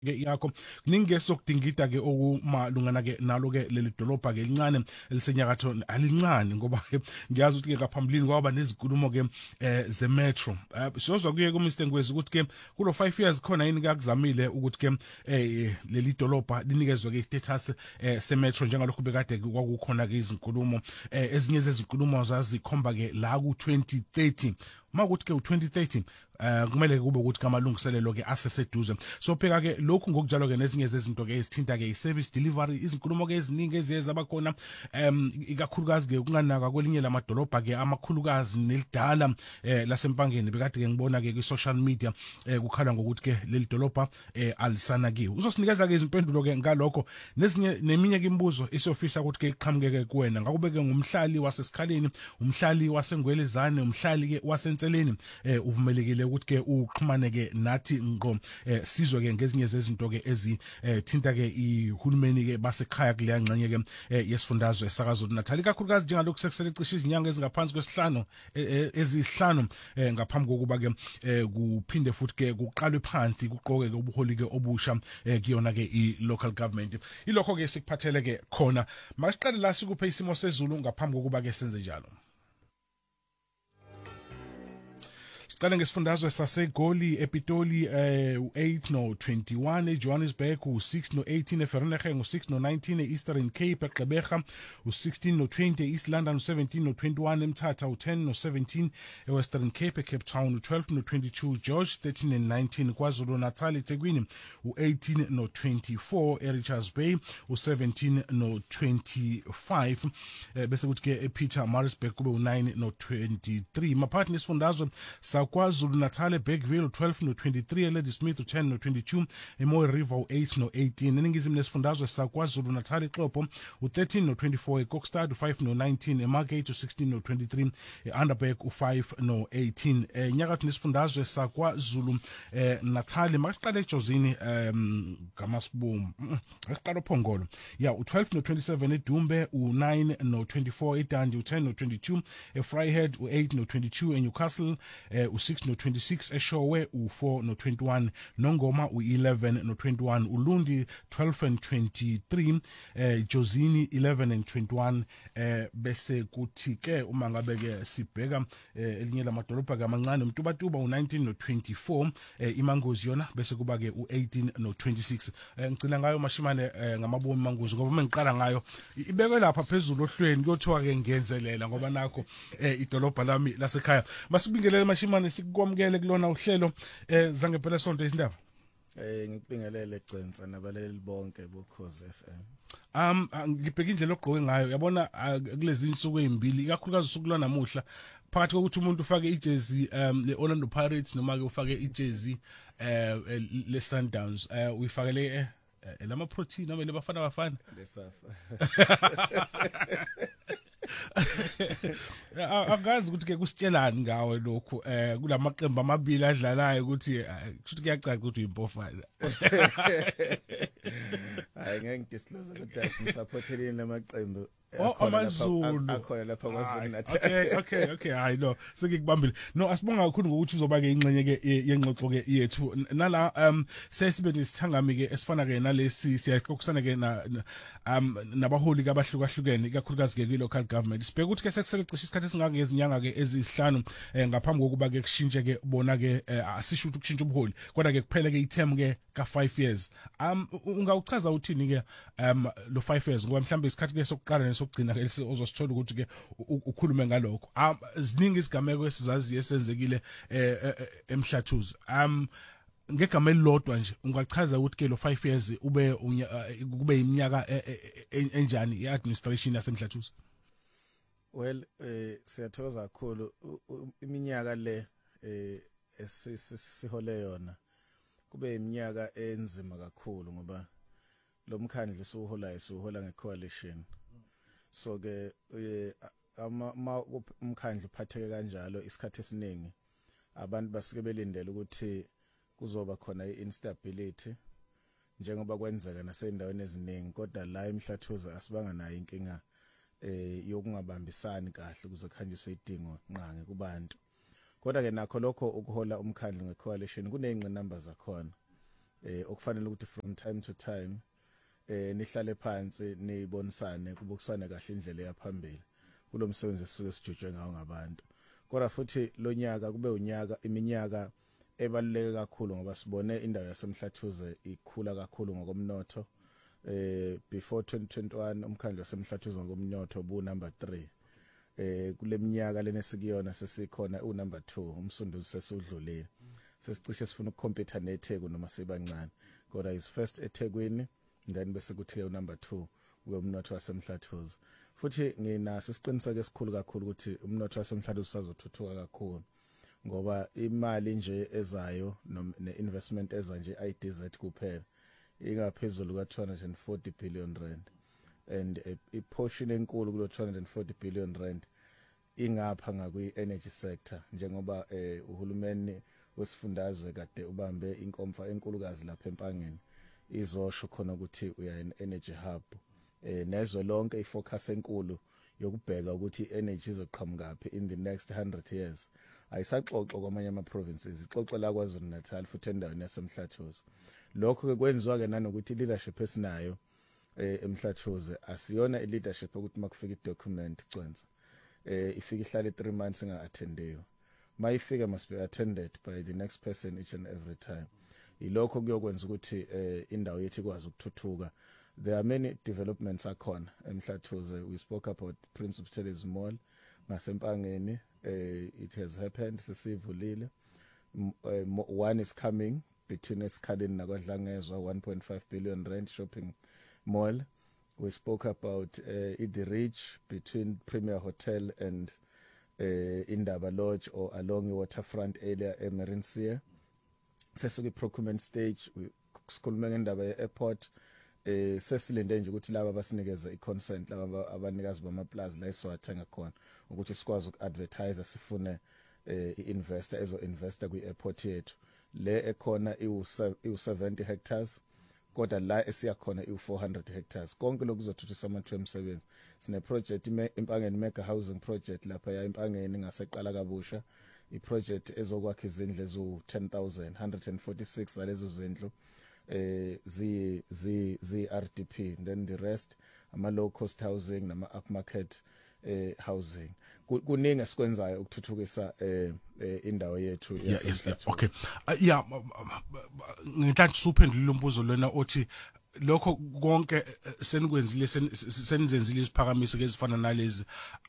yakho kuningi esokudingida ke okumalungana ke nalo ke leli dolobha ke lincane elisenyakatho alincane ngoba ngiyazi ukuthi ke ngaphambilini kwaba nezinkulumo ke ze metro sizozwa kuye ku Mr Ngwezi ukuthi ke kulo 5 years khona yini kakuzamile ukuthi ke leli dolobha linikezwe ke status se metro njengalokho bekade kwakukhona ke izinkulumo ezinye zezinkulumo zazikhomba ke la ku 2030 makuthi ke u2030 kumele kube ukuthi kamalungiselelo ke aseseduze so pheka ke lokhu ngokunjalo ke nezinye zezinto ke ezithinta ke iservice delivery izinkulumo ke eziningi eziyeza bakhona ikakhulukazi ke kunganaka kwelinye lamadolobha ke amakhulukazi nelidala lasempangeni bekade ke ngibona ke ku social media kukhala ngokuthi ke leli dolobha alisana kiwo uzosinikeza ke izimpendulo ke ngalokho nezinye neminye ke imibuzo isofisa ukuthi ke iqhamukeke kuwena ngakubeke ngumhlali wasesikhaleni umhlali wasengwelezane umhlali ke wasenseleni uvumelekile ukuthi ke uxhumane ke nathi ngqo sizwe ke ngezinye zezinto ke ezithinta ke ihulumeni ke basekhaya kuleya ngxenye ke yesifundazwe eSakazulu Natal ikakhulukazi njengalokhu sekusele cishe izinyanga ezingaphansi kwesihlanu ezisihlanu ngaphambi kokuba ke kuphinde futhi ke kuqalwe phansi kuqoke ke ubuholi ke obusha kuyona ke i-local government ilokho ke sikuphathele ke khona masiqale la sikuphe isimo sezulu ngaphambi kokuba ke senze njalo. Qala ngesifundazwe saseGoli ePitoli u8 no 21 eJohannesburg u6 no 18 eVereeniging u6 no 19 eEastern Cape eGqeberha u16 no 20 eEast London u17 no 21 eMthatha u10 no 17 eWestern Cape eCape Town u12 no 22 George 13 and 19 KwaZulu Natal eThekwini u18 no 24 eRichards Bay u17 no 25 bese kuthi ke ePeter Maritzburg kube u9 no 23 maphakathi nesifundazwe KwaZulu Natal eBergville 12 no 23 eLadysmith u10 no 22 eMoy River u8 no 18 eningizimu lesifundazwe saKwaZulu Natal eXhopo u13 no 24 eKokstad u5 no 19 eMargate u16 no 23 eUnderberg u5 no 18 enyakatho nesifundazwe saKwaZulu Natal maqala eJozini ngamasibum aqala uPhongolo ya u12 no 27 eDumbe u9 no 24 eDandi u10 no 22 eVryhead u8 no 22 eNewcastle u6 no 26 eShowe u4 no 21 noNgoma u11 no 21 uLundi 12 and 23 Jozini 11 and 21 bese kuthi ke uma ngabe ke sibheka elinye lamadolobha kamancane uMtubatuba u19 no 24 iMangozi yona bese kuba ke u18 no 26 ngicina ngayo mashimane ngamabomi iMangozi ngoba mengiqala ngayo ibekwe lapha phezulu ohlweni kuyothiwa ke ngenzelela ngoba nakho idolobha lami lasekhaya masibingelele mashimane sikwamukele kulona uhlelo zangephela sonto izindaba ngikubingelele Gcentsa nabaleli bonke boKhozi FM ngibheka indlela ogqoke ngayo yabona kulezi insuku ezimbili ikakhulukazi usuku lwanamuhla phakathi kokuthi umuntu ufake ijezi leOrlando Pirates noma ke ufake ijezi leSundowns uyifakele lama protein noma lebafana lesafa akazi ukuthi ke kusitshelani ngawe lokhu kulamaqembu amabili adlalayo ukuthi kusho kuyacaca ukuthi uyimpofana hayi ngeke ngidisclose kodwa ngisupportele namaqembu amaZulu akhona lapha kwaZulu Natal okay hayi no sekikubambile no asibonga kakhulu ngokuthi uzoba ke ingxenye ke yengxoxo ke yethu nala sesibe nesithangami ke esifana ke nalesi siyaxoxisana ke nabaholi abahlukahlukene ikakhulukazi ke kwi-local government sibheka ukuthi ke sekusele cishe isikhathi esingangezinyanga ke ezisihlanu ngaphambi kokuba ke kushintshe ke bona ke asisho ukuthi kushintsha ubuholi kodwa ke kuphela ke i-term ke ka5 years ungawuchaza uthini ke lo 5 years ngoba mhlawumbe isikhathi ke sokuqala nesokugcina ke ozosithola ukuthi ke ukhulume ngalokho ziningi izigameko esizazi esenzekile emhlathuzo ngegama elilodwa nje ungachaza ukuthi ke lo 5 years kube iminyaka enjani yeadministration yasemhlathuzo well siyathokoza kakhulu iminyaka le esihole yona kube iminyaka enzima kakhulu ngoba lo mkhandlo siwuhola ngecoalition so ke umkhandlo uphatheke kanjalo isikhathi esiningi abantu basike belindele ukuthi kuzoba khona instability njengoba kwenzeka nasendaweni eziningi kodwa la emhlathuza asibanga nayo inkinga yokungabambisani kahle ukuze khanjiswe idingo nqange kubantu kodwa ke nakho lokho ukuhola umkhandlo ngecoalition kuneyingqinamba zakhona okufanele ukuthi from time to time nihlale phansi nibonisane kubukisana kahle indlela yaphambili kulomsebenzi esisuke sijutshwe ngawo ngabantu. Kodwa futhi lo nyaka kube iminyaka ebaluleke kakhulu ngoba sibone indawo yaseMhlathuze ikhula kakhulu ngokomnotho. Before 2021 umkhandlu waseMhlathuze ngokomnotho bu number 3. Kule minyaka lena sikuyona sesikhona number 2 umsunduzi sesudlulile. Sesicishe sifuna ukukompetha neTheku noma sibancane. Kodwa is first eThekwini then bese kuthi number 2 umnotho waseMhlathuze. Futhi nginaso isiqiniseko esikhulu kakhulu ukuthi umnotho waseMhlathuze usazothuthuka kakhulu ngoba imali nje ezayo ne-investment eza nje IDZ kuphela ingaphezulu ka240 billion rand and a portion enkulu kulo 240 billion rand ingapha ngakwi-energy sector njengoba uhulumeni wesifundazwe kade ubambe inkomfa enkulukazi lapha eMpangeni izosho khona ukuthi uya energy hub nezwe lonke ifocus enkulu yokubheka ukuthi energy izoqhamukapi in the next 100 years ayisaxoxo kwamanye ama provinces ixoxo la kwaZulu Natal futhi endaweni yaseMhlathuze. Lokho ke kwenziwa ke nanokuthi leadership esinayo eMhlathuze asiyona leadership ukuthi makufika idocument icwenza ifika ihlale 3 months inga-attendiwe. Mayifika must be attended by the next person each and every time. Ilokho kuyokwenza ukuthi indawo yethu ikwazi ukuthuthuka. There are many developments akhona eMhlathuze. We spoke about Prince Buthelezi Mall ngaseMpangeni. It has happened sesivulile. One is coming between Esikhaleni naKwaDlangezwa 1.5 billion rand shopping mall. We spoke about the Ridge between Premier Hotel and Indaba Lodge or along the waterfront area eMarinsea. Sesike procurement stage we sikhuluma ngendaba ye-airport sesilinde nje ukuthi laba basinikeza i-consent laba abanikazi bamaplaza la eswathenga khona ukuthi sikwazi uku-advertise sifune i-investor ezo-investa kwi-airport yethu le ekhona iwu-70 hectares kodwa la esiyakhona iwu-400 hectares konke lokhu kuzothuthukisa amathuba emisebenzi. Sine project Impangeni mega housing project lapha ya Impangeni ngaseqala kabusha i-project ezokwakha izindlu ezu-10,000 146 zalezo zindlu zi RDP then the rest ama low cost housing nama upmarket housing. Kuningi esikwenzayo ukuthuthukisa indawo yethu yaseMhlathuze. Okay. Ngithi suphendula lo mbuzo lona othi lokho konke senikwenzile senizenzile isiphakamiso ezifana nalezi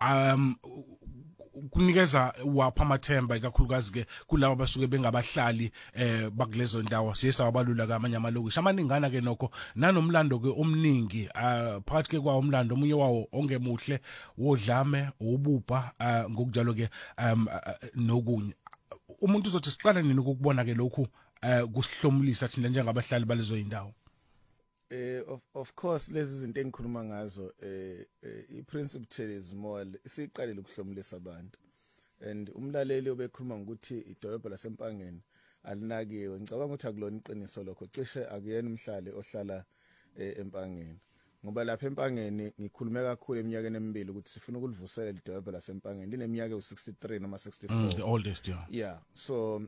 kunikeza wapha amathemba ikakhulukazi ke kulabo basuke bengabahlali bakulezo ndawo siyesabalula kamanye amalokishi amaningana ke nokho nanomlando ke omningi phakathi ke kwa umlando omunye wawo ongemuhle wodlame ubupha ngokunjalo ke nokunye umuntu uzothi siqala nini ukubona ke lokhu kusihlomulisa thina njengabahlali balezo indawo. Of course lezi zinto engikhuluma ngazo iPrince Buthelezi Mall isiqalile ukuhlomulisa abantu and umlaleli obekhuluma ukuthi idolobha laseMpangeni alinakiwe ngicabanga ukuthi akulona iqiniso lokho cishe akuyena umhlali ohlala eMpangeni ngoba lapha eMpangeni ngikhulume kakhulu eminyakeni emibili ukuthi sifuna ukulivusela idolobha laseMpangeni lineminyaka u63 noma 64 the oldest yeah so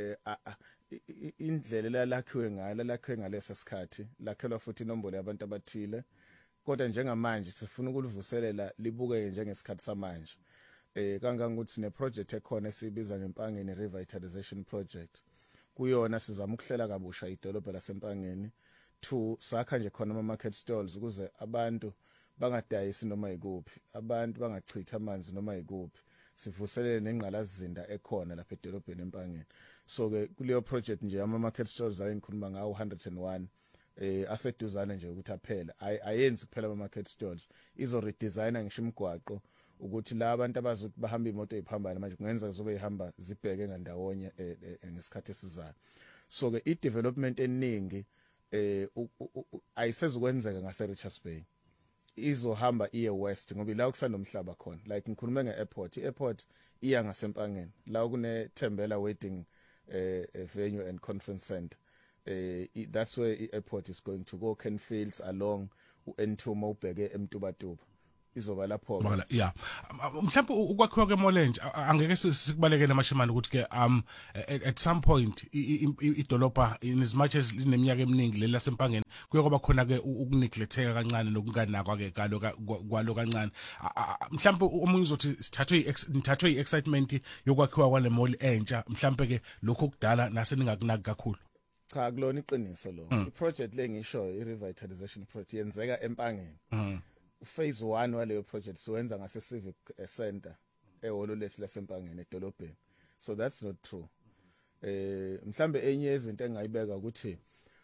indlela lakhiwe ngalesa sikhathi lakhelwa futhi inombolo yabantu abathile kodwa njengamanje sifuna ukulivuselela libukeke njengesikhathi samanje kangangokuthi ne project ekhona esibiza ngeMpangeni revitalization project kuyona sizama ukuhlela kabusha idolobha laseMpangeni 2 sakha nje khona ama market stalls ukuze abantu bangadayisi noma ikuphi abantu bangachitha amanzi noma ikuphi sivuselele nengqalazinda ekhona lapha edolobheni eMpangeni. So ke kuleyo project nje ama market stalls ayingikhuluma ngawo 101 aseduzane nje ukuthi aphela ayenzi kuphela ama market stalls izo redesigner ngisho imigwaqo ukuthi la abantu abazothi bahamba imoto eziphambana manje kungenza kuzobe ihamba zibheke ngandawonye ngesikhathi esizayo. So ke I development eningi ayisezokwenzeka ngase Richards Bay izohamba iye west ngoba la kusanomhlaba khona like ngikhuluma ngeairport iairport iya ngaseMpangeni la kune Thembela wedding venue and conference center that's where the airport is going to go Kenfields along uN2 mawubheke eMtubatuba izoba lapho Bala yeah mhlawumbe ukwakhiwa kweMolenje angeke sikubalekele mashimani ukuthi ke at some point idolobha in as much as lineminyaka eminingi lela sempangeni kuyokuba khona ke ukuneglecteka kancane nokunganakwa ke kwalo kancane mhlawumbe omunye uzothi sithathwe iexcitement yokwakhiwa kwale mall entsha mhlawumbe ke lokho kudala naseningakunaki kakhulu cha kulona iqiniso lo iproject lengisho i-revitalization project yenzeka empangeni phase 1 waleyo project siwenza ngase civic center ehholo lethu lasempangeni edolobheni so that's not true mhlambe enye izinto engayibeka ukuthi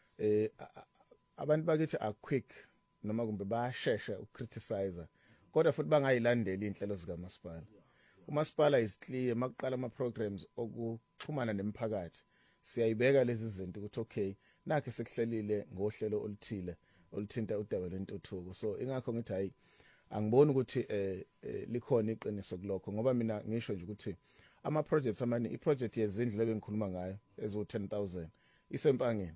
abantu bakithi are quick noma kumbe bayashesha ukcriticize kodwa futhi bangayilandeli inhlelo zika masipala umasipala is clear makuqala ama programs okuxhumana nemphakathi siyayibeka lezi zinto ukuthi okay nakhe sekuhlelile ngohlelo oluthile oluthinta udaba lentuthuko so ingakho ngithi hayi angiboni ukuthi likhona iqiniso kulokho ngoba mina ngisho nje ukuthi ama projects amani iproject yezindlu lebengikhuluma ngayo ezo 10,000 isempangeni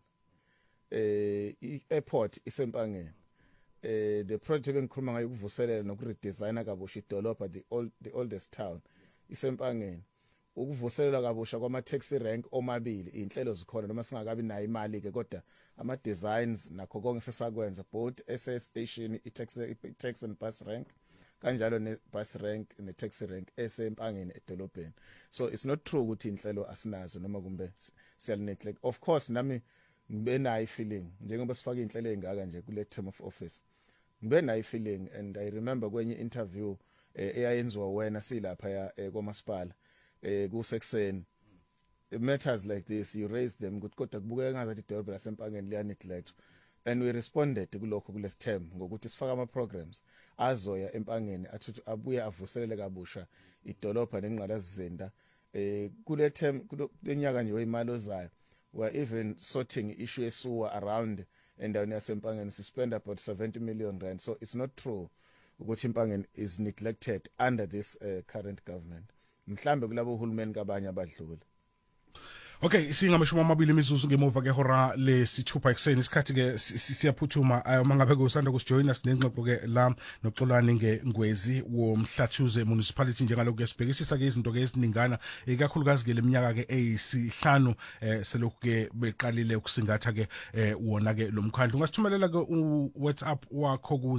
i-airport isempangeni the project bengikhuluma ngayo ukuvuselela nokuredesigna kabusha idolobha the oldest town isempangeni ukuvuselela kabusha kwama taxi rank omabili inhlelo zikhona noma singakabi nayo imali ke kodwa ama designs nakho konke sesakwenza both SS station i-taxi and bus rank kanjalo ne bus rank ne taxi rank esempangeni edolobheni so it's not true ukuthi inhlelo asinazo noma kumbe siyalineglect of course nami ngibe nayo feeling njengoba sifaka inhlelo engaka nje kule term of office ngibe nayo feeling and I remember kwenye interview eyayenziwa wena silapha ya kwamasipala kusekseni matters like this you raise them kodwa kubukeka ngathi idolobha lasempangeni liya neglect and we responded kulokho kulesi term ngokuthi sifaka ama programs azoya empangeni athi abuye avuselele kabusha idolobha nenqalasizinda kule term kulenyaka nje wemali ozayo we are even sorting issue esuwa around endaweni yasempangeni spend about 70 million rand so it's not true ukuthi impangeni is neglected under this current government mhlambe kulabo uhulumeni kabanye abadlula Okay singamashumi amabili imizuzu ngemuva ke hora lesithupha ekseni isikhathi ke siyaphuthuma mangabe kusanda kusijoyina sinengxoxo ke la noxolani ngengwezi womhlathuze municipality njengalokho kesibhekisisa ke izinto ke eziningana ikakhulukazi ke leminyaka ke eyisihlanu selokhu ke beqalile ukusingatha ke wona ke lomkhandlu ungasithumelela ke uWhatsApp wakho ku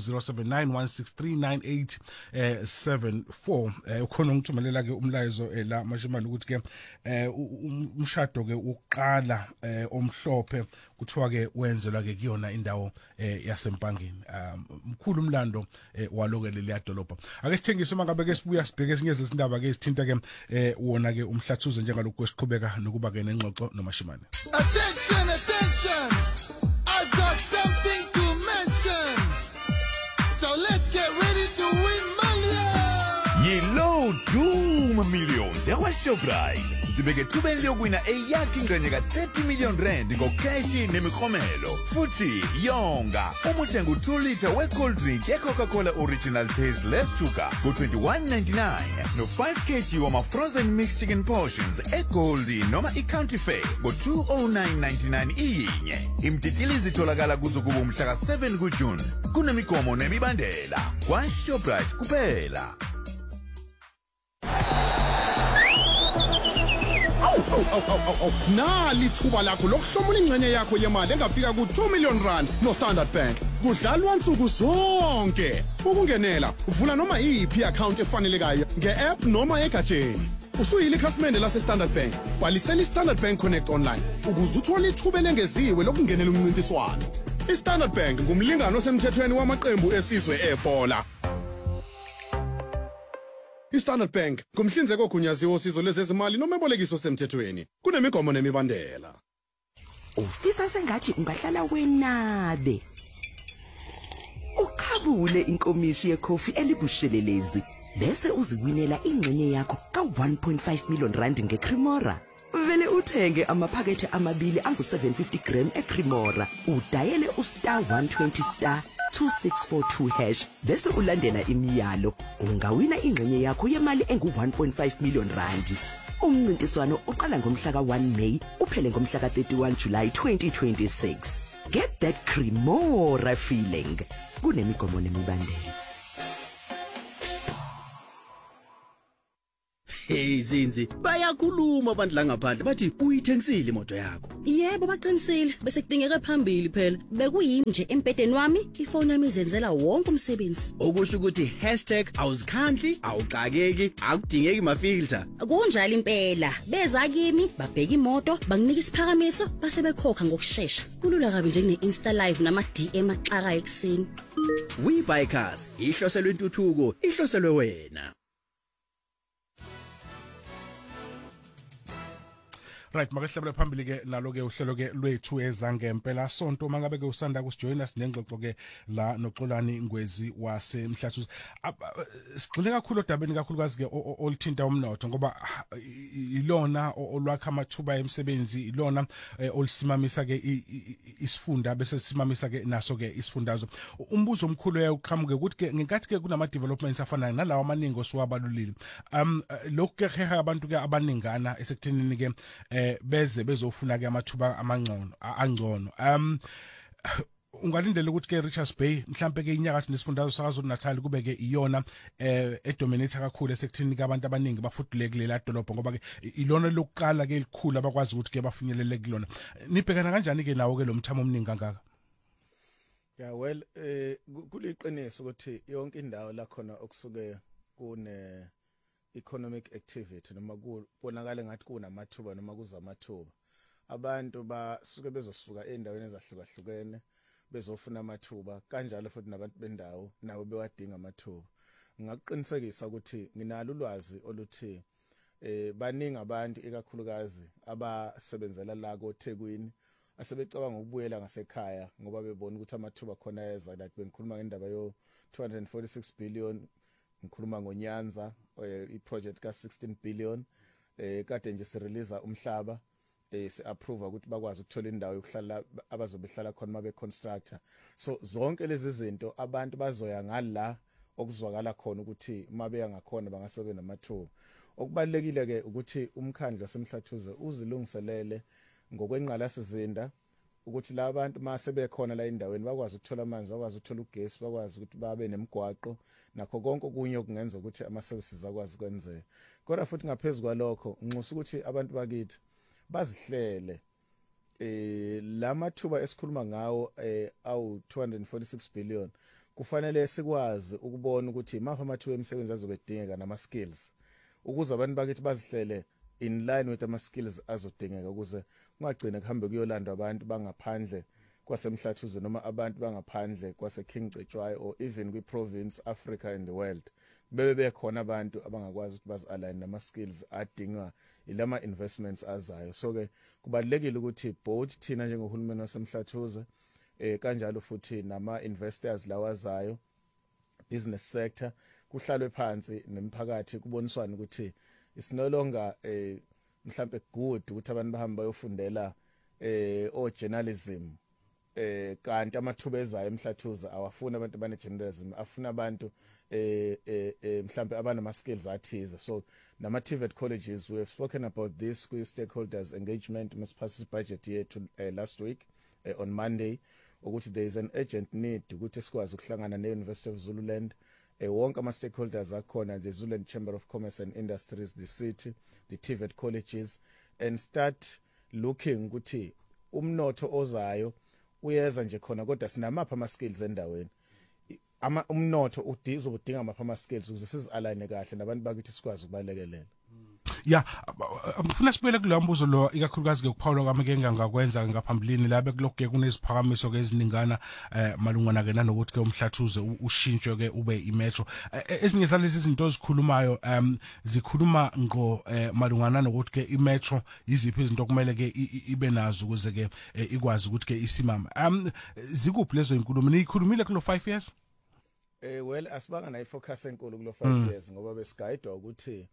0791639874 ukhona ukuthumelela ke umlayezo la mashimani ukuthi ke umshado ke uqala omhlophe kuthiwa ke wenzelwa ke kuyona indawo yasempangeni mkhulu umlando walokele le dolobha ake sithengiswe mangabe ke sibuya sibheke ezinye izindaba ke sithinta ke wona ke umhlathuzo njengalokho kwesiqhubeka nokuba ke nengxoxo nomashimane attention I've got something to mention so let's get ready to win millions yilo Doom Millions yakwa Shoprite zibeke thubeni lokuwina eyakhe ingxenye ka30 million rand ngokeshi nemikhomelo futhi yonga umuthenga u2 liter we-cold drink ye-Coca-Cola Original Taste Less Sugar ku21.99 no5 kg wama-frozen mixed chicken portions eGoldie noma i-County Fair ngo209.99 iyinye imtitilizi itholakala kuzo kuba umhla ka7 kuJune kunemigomo nemibandela kwa Shoprite kuphela nali thuba lakho lokuhlomula ingcenye yakho yemali engafika ku2 million rand no Standard Bank kudlalwa nsuku zonke ukungenela uvula noma iyiphi iaccount efanelekayo ngeapp noma egatsheni usuyile ikhasimende lase Standard Bank bhalisela iStandard Bank Connect online ukuze uthole ithuba lengeziwe lokungenela umncintiswano iStandard Bank ngumlingano osemthethweni wamaqembu esizwe ebhola iStandard Bank kumhlinzeko ogunyaziwe osizo lezezimali noma ebolekiso semthethweni kunemigomo nemibandela ufisa sengathi ungahlala wenabe ukhabule inkomishi yecoffee elibushelelezi bese uziwinela ingxenye yakho ka1.5 million rand ngeCremora vele uthenge amaphakethe amabili angu750 gram eCremora udayele *120* 2642# bese ulandela imiyalo ungawina ingxenye yakho yemali engu1.5 million rand umncintiswano uqala ngomhla ka1 May uphele ngomhla ka31 July 2026 get that Cremora feeling kunemigomo nemibandela Hey Zinzi, bayakhuluma abantu la ngaphandle bathi uyithengisile imoto yakho. Yebo baqinisile bese kudingeka phambili phela bekuyimi nje empedeni wami ifoni yami izenzela wonke umsebenzi. Okusho ukuthi #awuzikhandli awuqakeki akudingeki mafilter. Kunjalo impela beza kimi babheka imoto banginika isiphakamiso base bekhokha ngokusheshsha. Kulula kabi nje kune Insta live nama DM axaka ekseni. We Buy Cars, ihloselwe intuthuko, ihloselwe wena. Right, makahlabela phambili ke nalo ke uhlelo ke lwethu ezangempela sonto mangabe ke usanda kusijoin us nengxoxo ke la noXolani Ngwezi waseMhlathuze. Sigxile kakhulu odabeni kakhulukazi ke olithinta umnotho ngoba ilona olwakha amathuba emisebenzi, ilona olisimamisa ke isifunda bese simamisa ke naso ke isifundazwe. Umbuzo omkhulu uyayiqhamuke ukuthi ke ngenkathi ke kunama developments afana nalawa amaningi osiwabalulile. Lokhu ke heha abantu ke abaningana esekuthenini ke beze bezofuna ke amathuba angcono. Ungalindela ukuthi ke Richards Bay mhlambe ke inyakatho nesifundazwe saKwaZulu Natal kube ke iyona edominator kakhulu esekuthini ke abantu abaningi bafudule kulela dolobho ngoba ke ilona lokuqala ke elikhulu abakwazi ukuthi ke bafinyelele kulona. Nibhekana kanjani ke nawo ke lo mthamo omningi kangaka? Yeah, well kuliqiniso ukuthi yonke indawo la khona okusuke kune economic activity noma kubonakala ngathi kunamathuba noma kuzamathuba abantu basuke bezosuka endaweni ezahlukahlukene bezofuna amathuba kanjalo futhi nabantu bendawo nabo bewadinga amathuba. Ngaqinisekisa ukuthi nginalo ulwazi oluthi baningi abantu ikakhulukazi abasebenzela la koThekwini asebecabanga ukubuyela ngasekhaya ngoba bebona ukuthi amathuba khona eza like bengikhuluma ngendaba yo 246 billion ngikhuluma ngoNyanza iproject ka 16 billion kade nje sirelease umhlaba si-approve ukuthi bakwazi ukuthola indawo yokuhlala abazobehlala khona mabe constructor. So zonke lezi zinto abantu bazoya ngala okuzwakala khona ukuthi mabe ngakhona bangase babe namathuba. Okubalekile ke ukuthi umkhandlo waseMhlathuze uzilungiselele ngokwenqala sizinda ukuthi la bantu mase bekhona la endaweni bakwazi ukuthola amanzi, bakwazi ukuthola ugesi, bakwazi ukuthi babe nemigwaqo nakho konke okunye okungenza ukuthi ama services akwazi kwenzeka. Kodwa futhi ngaphezulu kwalokho nginxusa ukuthi abantu bakithi bazihlele lamathuba esikhuluma ngawo awu 246 billion kufanele sikwazi ukubona ukuthi mapha amathuba emisebenzi azobedingeka nama skills ukuze abantu bakithi bazihlele in line with ama skills azodingeka ukuze kungagcina kuhambe kuyolandwa abantu bangaphandle kwaseMhlathuze noma abantu bangaphandle kwase King Cetshwayo or even kwi province Africa and the world bebe khona abantu abangakwazi ukuthi bazi-align nama skills adingwa ilama investments azayo. So ke kubalekile ukuthi both thina njengohulumeni waseMhlathuze kanjalo futhi nama investors lawazayo business sector kuhlalwe phansi nemphakathi kuboniswana ukuthi it's no longer mhlambe good ukuthi abantu bahamba bayofundela journalism kanti amathuba ezayo eMhlathuze awafuna abantu bane journalism afuna abantu mhlambe abanama skills athize. So nama TVET colleges we have spoken about this with stakeholders engagement masiphasis budget yethu last week on Monday ukuthi there is an urgent need ukuthi sikwazi ukuhlangana neUniversity of Zululand wonke ama stakeholders akhona the Zululand Chamber of Commerce and Industries, the city, the TVET colleges and start looking ukuthi umnotho ozayo uyeza nje khona kodwa sinamapha ama skills endaweni umnotho uzobudinga amapha ama skills ukuze sizi-align kahle nabantu bakithi sikwazi ukubalekelela. Yeah, ngifuna sibuyele kulo mbuzo lo ikakhulukazi ke kuphawula kwami ke ngangakwenza ngaphambilini la bekulokhu ke kuneziphakamiso ke eziningana malungana ke nanokuthi ke uMhlathuze ushintshwe ke ube imetro. Ezinye zalezi izinto ezikhulumayo zikhuluma ngo malungana nokuthi ke imetro iziphi izinto okumele ke ibe nazo ukuze ke ikwazi ukuthi ke isimama. Zikuphi lezo inkulumo niyikhulumile kulo 5 years? Well asibanga nayi focus enkulu kulo 5 years ngoba besigayidwa ukuthi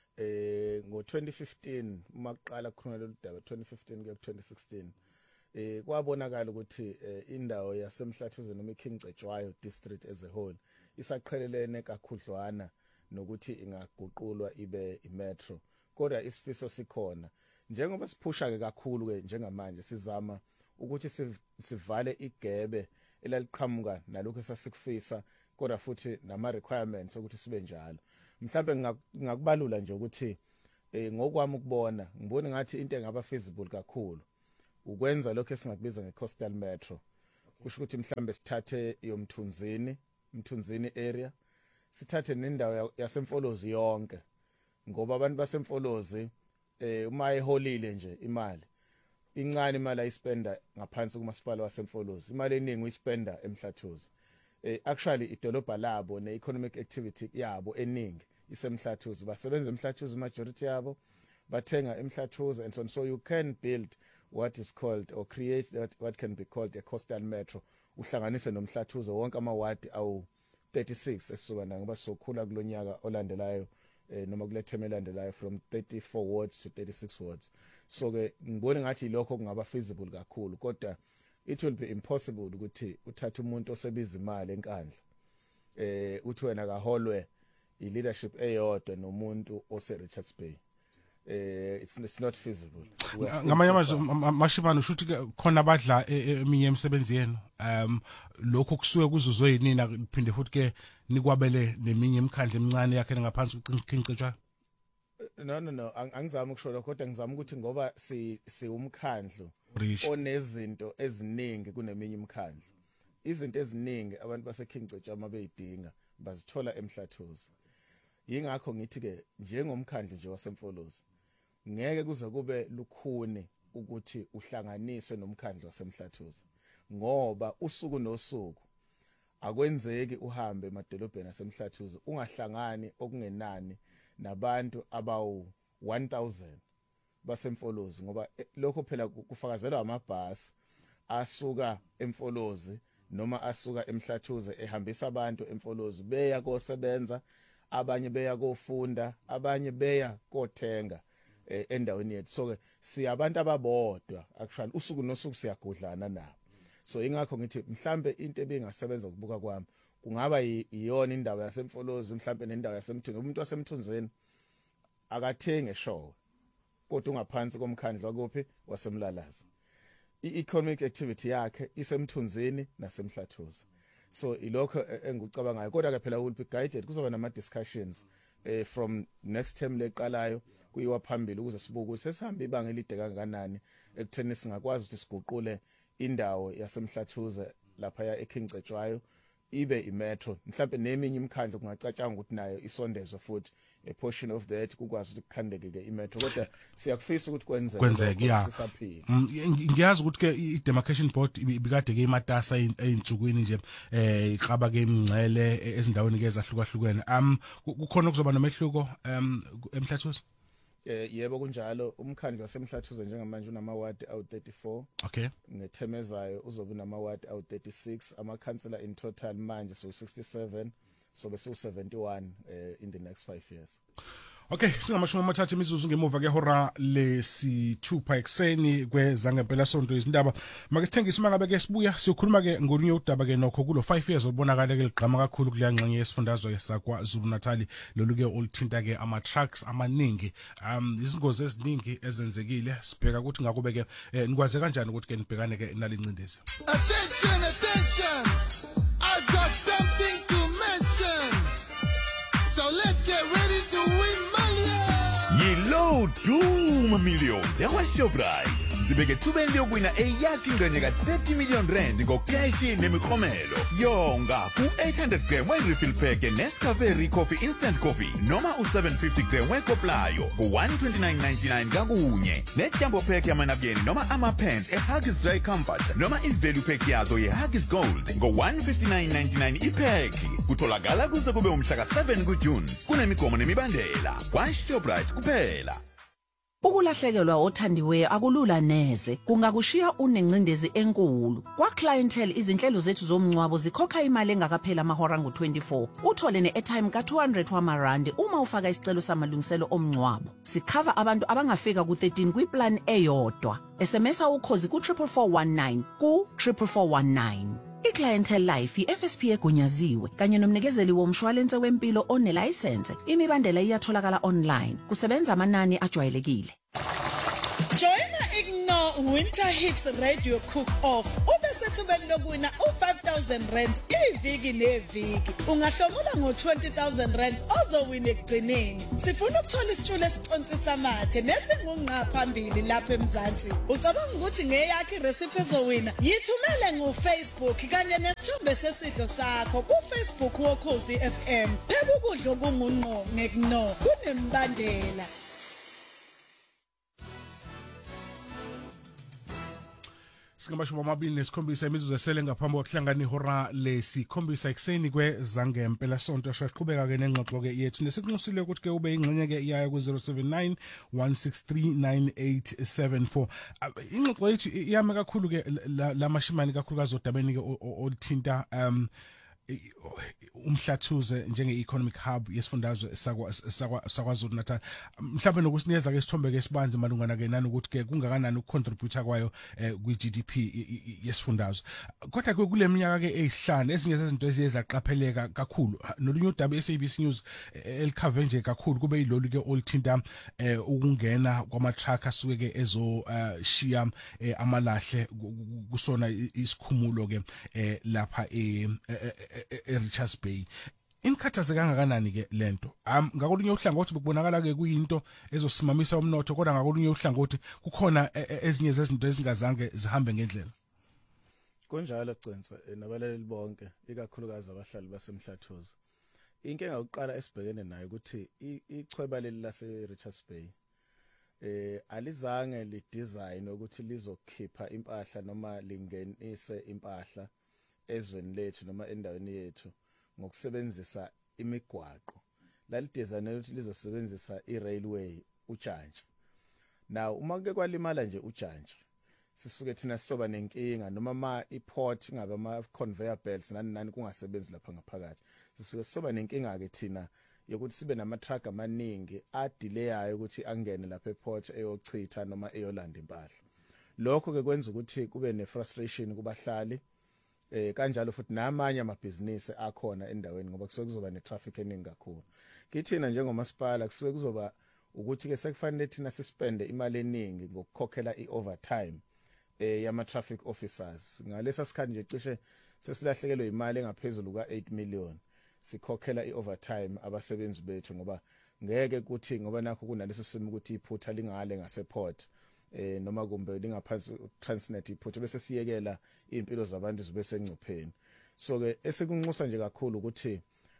ngo2015 maqala kukhona lolu daba 2015 kuya ku2016 kwabonakala ukuthi indawo yaseMhlathuze noma iKing Cetshwayo district as a whole isaqhelelene kakhudlwana nokuthi ingaguqulwa ibe imetro kodwa isifiso sikhona njengoba siphusha ke kakhulu ke njengamanje sizama ukuthi sivale igebe elaliqhamuka nalokho esasikufisa kodwa futhi nama requirements ukuthi sibe njalo. Mhlambe ngakubalula nje ukuthi ngokwami ukubona ngibona ngathi into engaba feasible kakhulu ukwenza lokho esingakubiza ngecoastal metro. Kusho ukuthi mhlambe sithathe Mthunzini area, sithathe nendawo yasemfolozi yonke, ngoba abantu basemfolozi uma eholile nje imali incane, imali ayispenda ngaphansi kumasipala wasemfolozi, imali eningi uyispenda eMhlathuze. Actually idolobha labo ne-economic activity yabo eningi isemhlathuze, basebenza eMhlathuze majority yabo, bathenga eMhlathuze, and so you can build what is called or create what can be called a coastal metro, uhlanganise noMhlathuze wonke amawadi awu 36 esisuka ngoba sokhula kulonyaka olandelayo noma kule term elandelayo from 34 wards to 36 wards. So ke ngibona ngathi lokho kungaba feasible kakhulu, kodwa it will be impossible ukuthi uthathe umuntu osebiza imali enkandla uthi wena kaholwe i-leadership eyodwa nomuntu ose Richards Bay. It's not feasible. Ngamanye amashibano ushuthi khona abadla eminye imisebenzi yenu lokho kusuke kuzuzwe yinina phinde futhi ke nikwabele neminye imikhandla emincane yakhe ngaphansi kuqinqicetshwa. No angizami ukusho lokho, kodwa ngizama ukuthi ngoba si umkhandlo onezinto eziningi kuneminye imikhandla, izinto eziningi abantu baseKingcetshwa mabeyidinga bazithola eMhlathuze. Yingakho ngithi ke njengomkhandlo nje wasemfolozi ngeke kuze kube lukhuni ukuthi uhlanganiswe nomkhandlo wasemhlathuze, ngoba usuku nosuku akwenzeki uhambe emadolobheni asemhlathuze ungahlangani okungenani nabantu abawu 1000 basemfolozi, ngoba lokho phela kufakazelwa amabhasi asuka emfolozi noma asuka emhlathuze ehambisa abantu emfolozi beya kosebenza, abanye beya kofunda, abanye beya kothenga endaweni yethu. So siyabantu ababodwa actually usuku nosuku siyagudlana nabo. So ingakho ngithi mhlambe into ebingasebenza ukubuka kwami kungaba iyona indawo yasemfolozi, mhlambe nendawo yasemthunzini. Umuntu wasemthunzini akathenge show kodwa ungaphansi komkhandlo wakuphi wasemlalazi, i-economic activity yakhe isemthunzini nasemhlathuze. So ilokho engikucabangayo, kodwa ke phela will be guided, kuzoba nama discussions from next term leqalayo kuyiwa phambili ukuze sibuke ukuthi sesihambe ibanga elide kangakanani ekutheni singakwazi ukuthi siguqule indawo yasemhlathuze lapha ya eKingcetshwayo ibe imetro. Mhlawumbe neminye imikhandlo kungacatshanga ukuthi nayo isondezwe futhi a portion of that kukwazi ukuthi kukhandeke ke imetro, kodwa siyakufisa ukuthi kwenzeke sisaphila. Ngiyazi ukuthi ke i-demarcation board ibikade ke imatasa einsukwini nje iqaba ke imingcele ezindaweni ke ezahlukahlukene. Kukhona kuzoba nomehluko eMhlathuze? Yebo kunjalo. Umkhandlo wasemhlathuze njengamanje unamawadi awu 34. Okay. Ngethemezayo uzoba namawadi awu 36, ama-councillor in total manje so 67, so bese 71 in the next 5 years. Okay, singamashumi amathathu imizuzu ngemuva ke hora lesi-6 ekseni kwezangempela sonto izindaba. Make sithengise mangabe ke sibuya siyokhuluma ke ngolunye udaba ke nokho kulo 5 years obonakala ke ligqama kakhulu kuleya ngxenye yesifundazwe yesakwa Zulu Natal, lolu ke oluthinta ke ama trucks amaningi, izingozi eziningi ezenzekile. Sibheka ukuthi ngakube ke nikwaze kanjani ukuthi ke nibhekane ke nalincindezi. Attention, I've got something to mention, so let's get ready to win millions. Yilo Duma Millions yakwaShoprite zibeke thubeni yokuwina eyakhe ingxenye ka-30 million rand ngokeshi nemiklomelo yonga ku-800 gram we-refill pack Nescafe Coffee Instant Coffee noma u-750 gram wekoplayo ku-129.99 kakunye, nejumbo pack yamanabukeni noma ama-pants eHuggies Dry Comfort noma i-value pack yazo ye-Huggies Gold ngo-159.99 iphekhi. Kutholakala kuze kube umhla ka-7 kuJune. Kunemigomo nemibandela kwaShoprite kuphela. Ukulahlekelwa othandiweyo akulula neze, kungakushiya unencindezi enkulu. Kwa clientele izinhlelo zethu zomncwabo zikhokha imali engakaphela amahora ngo-24. Uthole ne-airtime ka-200 wamarandi uma ufaka isicelo samalungiselo omncwabo. Sikhava abantu abangafika ku-13 kwiplan eyodwa. SMSa ukhozi ku-44419 ku-44419. I-Clientele Life i-FSP egunyaziwe kanye nomnikezeli womshwalense wempilo onelayisense. Imibandela iyatholakala online. Kusebenza amanani ajwayelekile. Join Igno Winter Hits Radio Cook Off. Ube sethubeni lokuwina u5 20,000 rands iviki neviki. Ungahlomula ngo20,000 rands ozowina ekugcineni. Sifuna ukuthola isitulo esicontsisa amathe nesingungqa phambili lapha eMzansi. Ucabanga ukuthi ngeyakhe recipe ezowina? Yithumele ngoFacebook kanye nesithombe sesidlo sakho kuFacebook woKhosi FM. Phela ukudla okungunqo ngekuno kunembandela. Singamashumi amabili nesikhombisa imizuzu esele ngaphambi kokuhlangana ihora lesikhombisa ekseni kwezangempela sonto shaqhubeka ke nengxoxo ke yethu nesiqinusile ukuthi ke ube ingxenye ke iyaya ku 079 1639874 ingxoxo yethu iyame kakhulu ke lamashimani kakhulukazi odabeni ke olithinta umhlathuze njenge-economic hub yesifundazwe sakwaZulu Natal. Mhlawumbe nokusinikeza ke isithombe ke sibanzi malungana ke nanokuthi ke kungakanani ukucontribute kwayo kwi-GDP yesifundazwe. Kodwa ke kule minyaka ke eyisihlanu ezinye zezinto eziyezaqapheleka kakhulu nolunye udaba SABC News elikhave nje kakhulu kube yilolu ke olithinta ukungena kwama-truck asuke ke ezoshiya amalahle kusona isikhumulo ke lapha eRichards Bay. Inkhathaze kangakanani ke lento? Ngakolunye uhlangothi bekubonakala ke kuyinto ezosimamisa umnotho kodwa ngakolunye uhlangothi kukhona ezinye zezinto ezingazange zihambe ngendlela. Kunjalo Gcwensa nabaleli bonke ikakhulukazi abahlali basemhlathuze. Inkinga yokuqala esibhekene nayo ukuthi ichweba leli lase Richards Bay alizange lidesign ukuthi lizokhipha impahla noma lingenise impahla ezweni lethu noma endaweni yethu ngokusebenzisa imigwaqo. Lalidesign ukuthi lizosebenzisa i-railway ujantshi. Now uma ke kwalimala nje ujantshi sisuke thina sisoba nenkinga noma i-port ngabe ama-conveyor belts nani kungasebenzi lapha ngaphakathi. Sisuke sisoba nenkinga ke thina yokuthi sibe nama-truck amaningi adileyayo ukuthi angene lapha e-port eyochitha noma eyolanda impahla. Lokho ke kwenza ukuthi kube ne-frustration kubahlali kanjalo futhi namanye amabhizinisi akhona endaweni ngoba kusuke kuzoba ne-traffic eningi kakhulu. Kithina njengomasipala kusuke kuzoba ukuthi ke sekufanele thina sispende imali eningi ngokukhokhela i-overtime yama-traffic officers. Ngalesa sikhathi nje cishe sesilahlekelwe imali engaphezulu ka-8 million sikhokhela i-overtime abasebenzi bethu ngoba ngeke kuthi ngoba nakho kunaleso simo ukuthi iphutha lingale ngase-port noma kumbe lingaphansi Transnet iphutha bese siyekela impilo zabantu zibe sengcupheni. So ke esikunxusa nje kakhulu ukuthi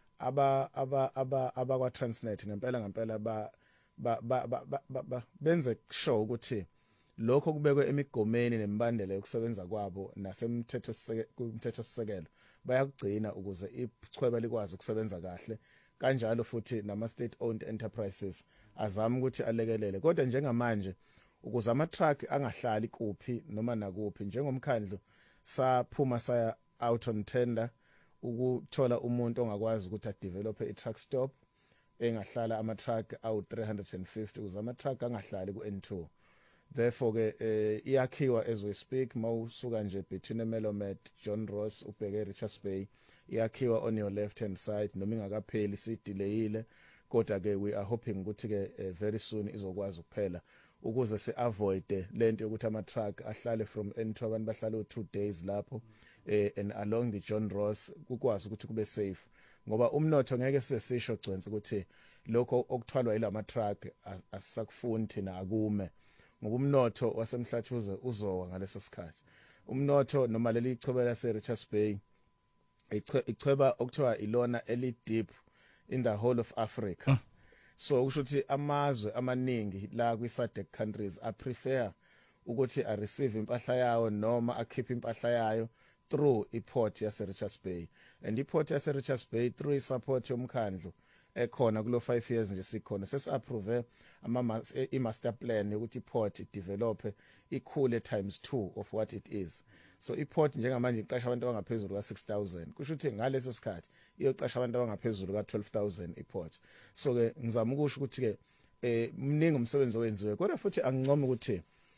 abakwa Transnet ngempela benze sure ukuthi lokho kubekwe emigomeni nemibandela yokusebenza kwabo nasemthetho sisekelo bayakugcina ukuze ichweba likwazi ukusebenza kahle. Kanjalo futhi nama state owned enterprises azama ukuthi alekelele kodwa njengamanje ukuze ama-truck angahlali kuphi noma nakuphi njengomkhandlu saphuma saya out on tender ukuthola umuntu ongakwazi ukuthi adevelop i-truck stop engahlala ama-truck awu-350 ukuze ama-truck angahlali ku-N2. Therefore ke iyakhiwa as we speak mawusuka nje between eMelomet John Ross ubheke Richards Bay iyakhiwa on your left hand side noma ingakapheli sidelayile kodwa ke we are hoping ukuthi ke very soon izokwazi ukuphela ukuze se-avoid lento yokuthi ama-truck ahlale from N2 abantu bahlale 2 days lapho and along the John Ross kukwazi ukuthi kube safe ngoba umnotho ngeke sesisho Gcwensa ukuthi lokho okuthwalwa yila ma-truck asakufuni thina akume ngoba umnotho wasemhlathuze uzowa ngaleso sikhathi. Umnotho noma leli ichweba lase Richards Bay ichweba okuthiwa ilona eli deep in the whole of Africa. So kusho ukuthi amazwe amaningi la kwi-SADC countries I prefer ukuthi I receive impahla yawo noma akhiphe impahla yayo through i-port yase Richards Bay. And i-port yase Richards Bay through i-support yomkhandlu ekhona kulo 5 years nje sikhona sesi-approve i-master plan yokuthi i-port i-develop ikhule ×2 of what it is. So i-port njengamanje iqasha abantu abangaphezulu ka-6,000 kusho ukuthi ngaleso sikhathi iyoqasha abantu abangaphezulu ka-12,000 i-port. So ke ngizama ukusho ukuthi ke mningi umsebenzi owenziwe kodwa futhi angincoma ukuthi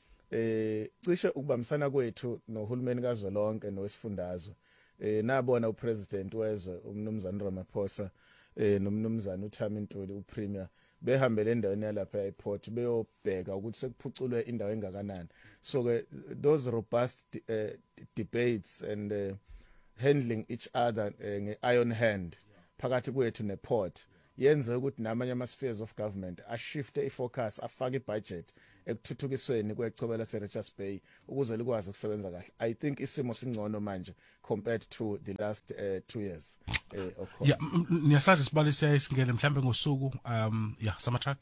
cishe ukubambisana kwethu nohulumeni kazwelonke nowesifundazwe nabona upresident wezwe umnumzane Ramaphosa nomnumzane uThami Ntuli uPremier behambele endaweni yalapha e-port beyobheka ukuthi sekuphuculwe indawo engakanani. So ke those robust debates and handling each other nge-iron hand phakathi kwethu neport yenze ukuthi namanye ama-spheres of government ashifte i-focus afake i-budget ekuthuthukisweni kwechobela se-Richards Bay ukuze likwazi ukusebenza kahle. I think isimo singcono manje compared to the last 2 years. Yeah, niyasazi sibalisa isingele mhlambe ngosuku sama-truck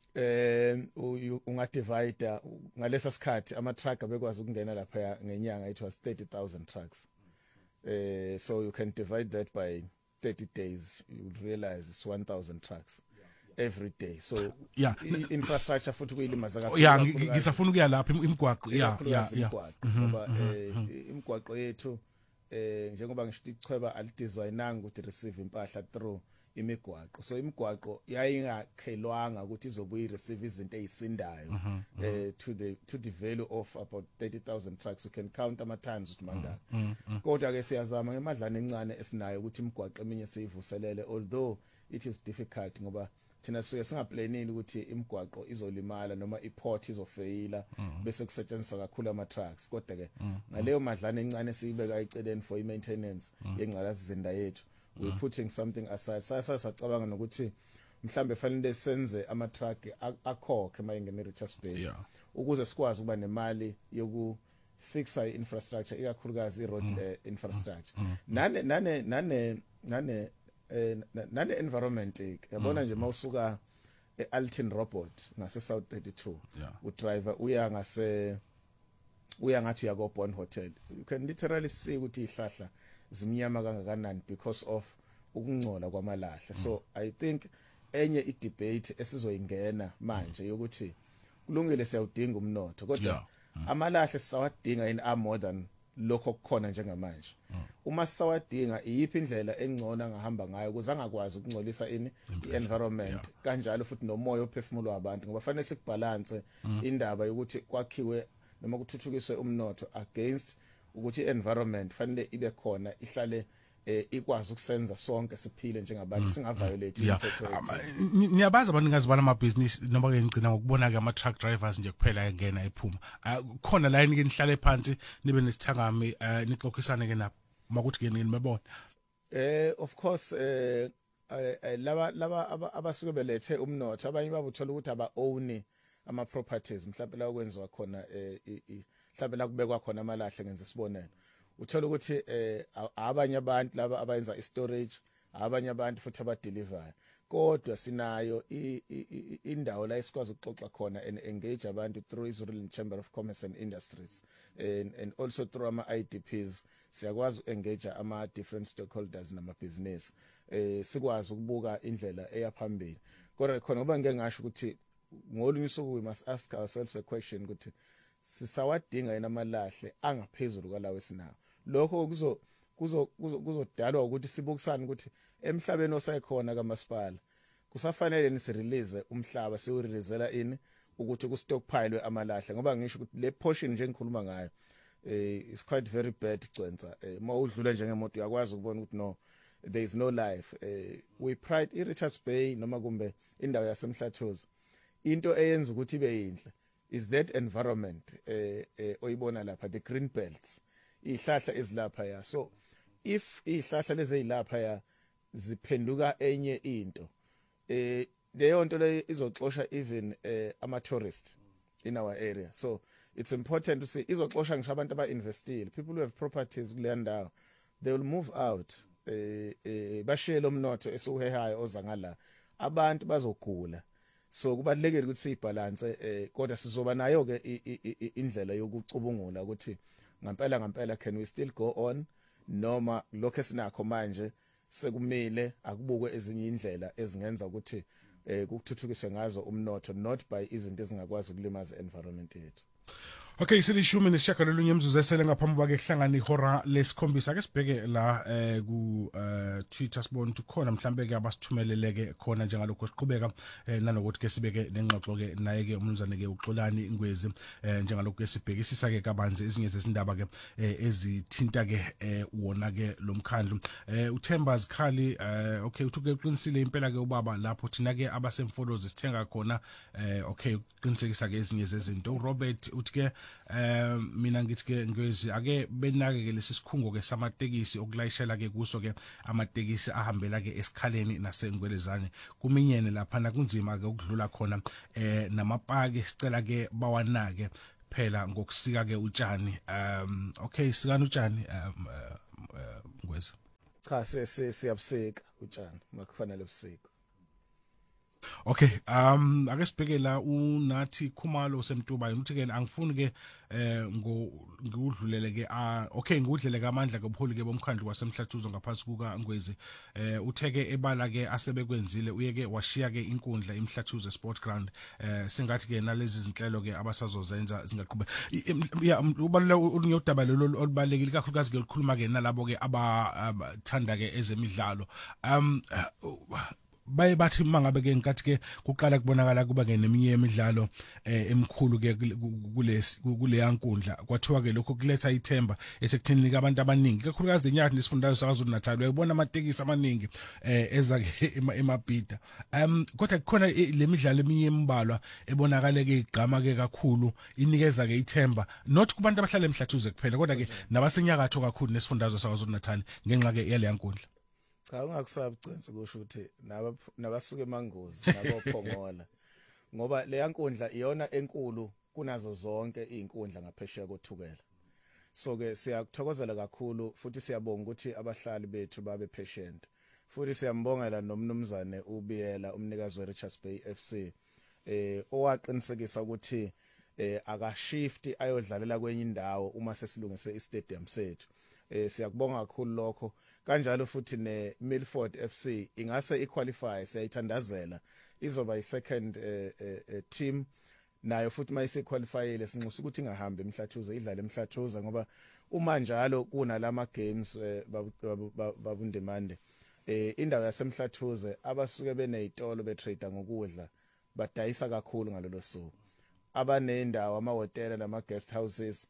ungadivide ngalesa sikhathi ama-truck abekwazi ukungena lapha ngenyanga it was 30,000 trucks. So you can divide that by 30 days, you would realize it's 1,000 trucks every day. So infrastructure futhi kuyilimaza kakhulu. Ngisafuna ukuya lapha imigwaqo ngoba imigwaqo yethu njengoba ngisho ichweba alidesignanga ukuthi receive impahla through imigwaqo. So imigwaqo yayingakhelwanga ukuthi izobuye receive izinto ezisindayo to the value of about 30,000 trucks. You can count ama times ukuthi mangaka. Kodwa ke siyazama ngemadlana encane esinayo ukuthi imigwaqo eminye siyivuselele, although it is difficult ngoba thina singaplanini ukuthi imigwaqo izolimala noma iport izofeyila bese kusetshenziswa kakhulu ama trucks. Kodwa ke ngaleyo madlana encane siyibeka eceleni for i-maintenance yengqalasizinda yethu, we putting something aside. Sacabanga nokuthi mhlambe fanele senze ama truck akhokhe mayengene Richards Bay ukuze sikwazi ukuba nemali yoku fixa infrastructure ikakhulukazi i-road infrastructure. Nane environment yabona nje mawusuka eAlton Robot ngase South 32 udriver uya ngathi yako Bon Hotel, you can literally see ukuthi ihlahla zimnyama kangakanani because of ukungcola kwamalahle. So I think enye i-debate esizoyingena manje yokuthi kulungile siyawudinga umnotho kodwa amalahle sisawadinga in more than lokho kukhona njengamanje. Uma sisawadinga iyiphi indlela engcono angahamba ngayo ukuze angakwazi ukungcolisa i-environment kanjalo futhi nomoya ophefumulwa abantu, ngoba fanele sikubalance indaba yokuthi kwakhiwe noma kuthuthukiswe umnotho against ukuthi i-environment fanele ibe khona ihlale ikwazi ukusenza sonke siphile njengabantu singaviolate imithetho. Niyabaza abaningazi bana amabhizinisi noma ke ngicina ngokubona ke ama-truck drivers nje kuphela engena ephuma. Khona la yini ke nihlale phansi nibe nesithangami nixoxisane ke nabo makuthi ke nimebona. Of course laba abasuke belethe umnotho abanye babuthola ukuthi aba-own ama-properties mhlawumbe la kwenziwa khona mhlawumbe la kubekwa khona amalahle ngenza isibonelo. Uthola ukuthi abanye abantu laba abayenza i-storage, abanye abantu futhi abadeliver. Kodwa sinayo indawo la esikwazi ukuxoxa khona and engage abantu through Zululand Chamber of Commerce and Industries and also through ama-IDPs. Siyakwazi engage ama-different stakeholders namabhizinisi sikwazi ukubuka indlela eyaphambili. Kodwa khona ngoba ngeke ngasho ukuthi ngolunye usuku we must ask ourselves a question ukuthi sisawadinga yena amalahle angaphezulu kwalawo esinawo. Lokho kuzodalwa ukuthi sibukisane ukuthi emhlabeni osekhona kamasipala kusafanele nisirelease umhlaba siwureleasela ini ukuthi kustockpile amalahle, ngoba ngisho ukuthi le portion nje engikhuluma ngayo is quite very bad Cwenza. Mawudlula njengemoto uyakwazi ukubona ukuthi no, there is no life. We pride i-Richards Bay noma kumbe indawo yasemhlathozi into eyenza ukuthi ibe yinhle is that environment oyibona lapha, the green belts, ihlahla ezilapha ya. So if ihlahla lezi ezilapha ya ziphenduka enye into leyo nto le izoxosha even ama tourists in our area. So it's important to say izoxosha ngisho abantu aba-investile, people who have properties kuleyo ndawo, they will move out bashiyele umnotho esiwuhehayo oza ngala, abantu bazogula. So kubalekile ukuthi sibalance kodwa sizoba nayo ke indlela yokucubungula ukuthi ngampela can we still go on noma lokho esinakho manje sekumile akubukwe ezinye indlela ezingenza ukuthi kuthuthukiswe ngazo umnotho, not by izinto ezingakwazi ukulimaza environment yethu. Okay, silishumi neshagalolunye imzuzu esele ngaphambi kwake kuhlangana ihora lesikhombisa. Ake sibheke la ku Twitter sibone ukuthi khona mhlambe ke abasithumeleleke khona njengalokho siqhubeka nanokuthi ke sibeke nengxoxo ke naye ke umnumzane ke uXolani Ngwezi njengalokho ke sibhekisisa ke kabanzi ezinye zezindaba ke ezithinta ke wona ke lomkhandlu. uThemba Zikhali okay uthuke uqinisile impela ke ubaba lapho thina ke abasemfolozi sithenga khona okay uqinisekisa ke ezinye zezinto. uRobert uthi ke mina ngithi ke ngezi ake benake ke lesikhungo ke samatekisi okulayishela ke kuso ke amatekisi ahambela ke esikhaleni nasengwelezane kuminyene lapha na kunzima ke ukudlula khona namapaki sicela ke bawanake phela ngokusika ke utshani okay sikana utshani ngweza cha siyabusika utshani makufanele busika. Okay ake sibheke la unathi Khumalo semtuba uthi ke angifuni ke ngudlulele ke okay ngudlele ke amandla ke ubuholi ke bomkhandlu wasemhlathuzo ngaphansi kuka Ngwezi utheke ebala ke asebekwenzile uye ke washiya ke inkundla imhlathuzo sport ground singathi ke nalezi zinhlelo ke abasazozenza zingaqhubeka ya ubalula unyodaba lolu olubalekile kakhulukazi ke likhuluma ke nalabo ke abathanda ke ezemidlalo baye bathi mangabe ke nkathi ke kuqala kubonakala kuba ke neminye imidlalo emkhulu ke kule yankundla kwathiwa ke lokho kuletha ithemba esekuthenini abantu abaningi kakhulukazi enyathi nesifundazwe saKwaZulu Natal uyabona amatekisi amaningi eza ke emabhida kodwa kukhona lemidlalo eminye embalwa ebonakala ke igqama ke kakhulu inikeza ke ithemba not kubantu abahlala emhlathuze kuphela kodwa ke nabasenyakatho kakhulu nesifundazwe saKwaZulu Natal ngenxa ke yale yankundla. Cha ungakusabi ugcinze kusho ukuthi nabasuke emangozi nabophongola ngoba le yankundla iyona enkulu kunazo zonke izinkundla ngaphesheya kothukela. So ke siyakuthokozela kakhulu futhi siyabonga ukuthi abahlali bethu babe patient. Futhi siyambongela nomnumzane uBiyela umnikazi weRichards Bay FC owaqinisekisa ukuthi akashift ayodlalela kwenye indawo uma sesilungise istadium sethu. Siyakubonga kakhulu lokho kanjalo futhi neMilford FC ingase iqualify siyayithandazela izoba isecond team nayo futhi mayise qualifyile sinxusa ukuthi ingahambi emhlathuze idlale emhlathuze ngoba uma njalo kunalama games babundemande indawo yasemhlathuze abasuke benezitolo betrade ngokudla badayisa kakhulu ngalolo suku abanendawo amahotela nama guest houses